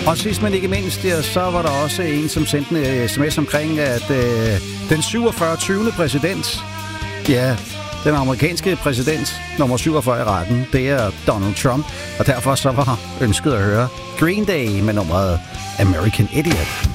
Og sidst men ikke mindst, ja, så var der også en, som sendte en sms omkring, at den 47. præsident, ja, den amerikanske præsident, nummer 47 i retten, det er Donald Trump. Og derfor så var ønsket at høre Green Day med nummeret American Idiot.